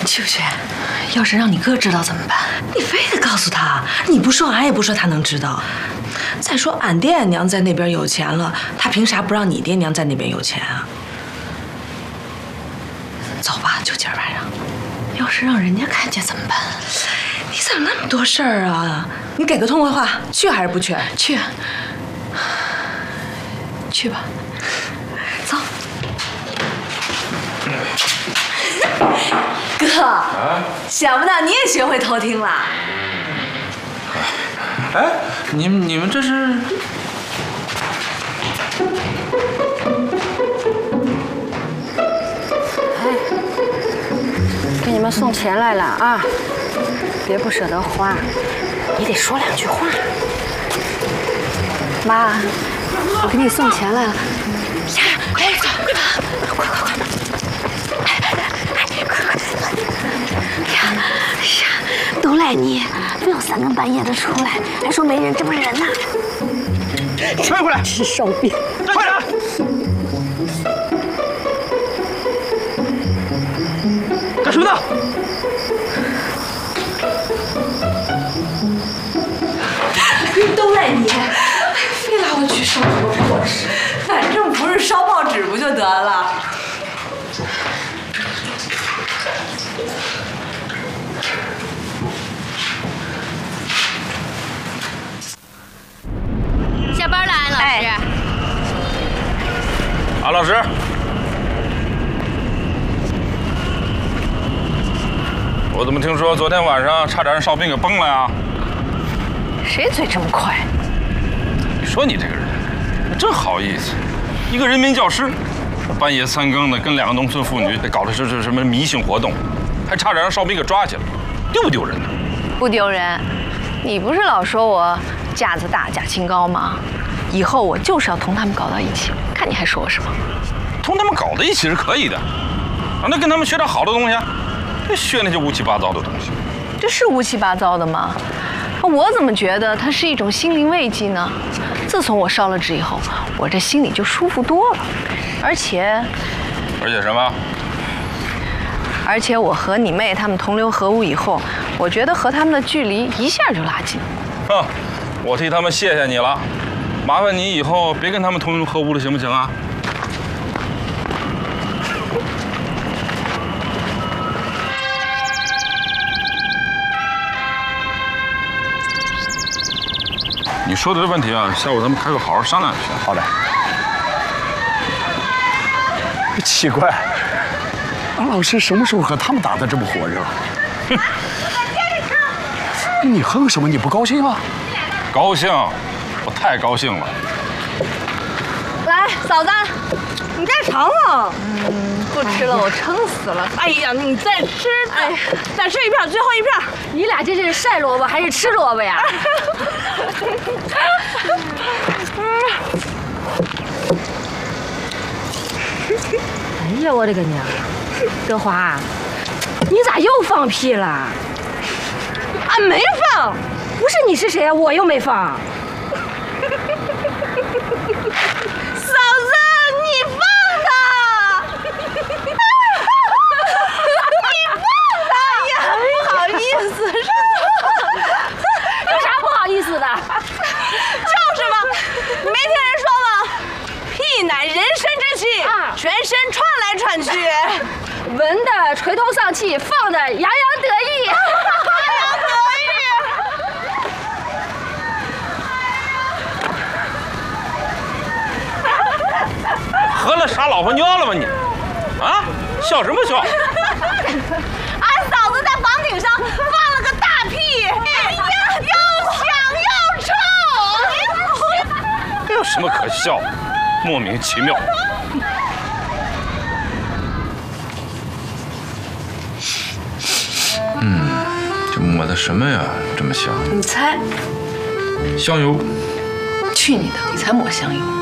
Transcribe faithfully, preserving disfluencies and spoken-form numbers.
去不去？要是让你哥知道怎么办？你非得告诉他，你不说，俺也不说，他能知道。再说俺爹俺娘在那边有钱了，他凭啥不让你爹娘在那边有钱啊？走吧，就今儿晚上。要是让人家看见怎么办？你咋那么多事儿啊？你给个痛快话，去还是不去？去。去吧。走。哥，啊、想不到你也学会偷听了。 哎，你们你们这是？ 哎，给你们送钱来了啊！别不舍得花，你得说两句话。妈，我给你送钱来了。 呀，快点走，快跑，快快快！ 哎呀，哎呀，都赖你，非要三更半夜的出来，还说没人，这不是人呐！ 快回来！ 是烧饼， 快点！干什么呢？ 都赖你，非拉我去烧什么破纸，反正不是烧报纸不就得了？ 下班了，安老师。哎、 安老师，我怎么听说昨天晚上差点让烧饼给崩了呀？ 谁嘴这么快？ 你说你这个人，真好意思，一个人民教师，半夜三更的跟两个农村妇女搞的是是什么迷信活动，还差点让烧饼给抓起来，丢不丢人呢？ 不丢人。你不是老说我架子大架清高吗？以后我就是要同他们搞到一起，看你还说我什么？ 同他们搞到一起是可以的，让他跟他们学点好的东西，别学那些乌七八糟的东西。 这是乌七八糟的吗？我怎么觉得它是一种心灵慰藉呢？自从我烧了纸以后，我这心里就舒服多了，而且， 而且什么？ 而且我和你妹他们同流合污以后，我觉得和他们的距离一下就拉近。 哼，我替他们谢谢你了，麻烦你以后别跟他们同流合污了，行不行啊？你说的这问题啊，下午咱们开会好好商量一下。 好的。奇怪，安老师什么时候和他们打得这么火热？哼！你哼什么？你不高兴啊？ 高兴，我太高兴了。 来，嫂子，你再尝尝。嗯，不吃了，我撑死了。 哎呀，你再吃，哎，再吃一片，最后一片。 你俩这是晒萝卜还是吃萝卜呀？哎呀，我的个娘！德华，你咋又放屁了？俺没放，不是你是谁啊？我又没放。 嫂子，你放的！你放的！哎呀，不好意思，是有啥不好意思的？ 就是嘛，你没听人说吗？屁乃人生之气，啊、全身窜来窜去， 闻的垂头丧气，放的洋洋得意，洋洋得意。喝了傻老婆尿了吗你？啊，笑什么笑？ 俺嫂子在房顶上放了个大屁，哎呀，又响又臭。 这有什么可笑？莫名其妙。嗯，这抹的什么呀？这么香？ 你猜？ 香油。 去你的！你才抹香油。